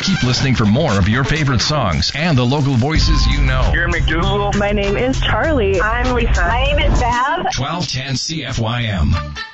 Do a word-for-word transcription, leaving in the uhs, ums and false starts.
Keep listening for more of your favorite songs and the local voices you know. Here in McDougal. My name is Charlie. I'm Lisa. My name is Bev. twelve ten C F Y M.